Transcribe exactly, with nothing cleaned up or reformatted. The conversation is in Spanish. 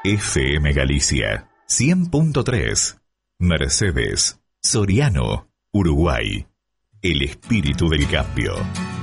F M Galicia cien punto tres. Mercedes, Soriano, Uruguay. El espíritu del cambio.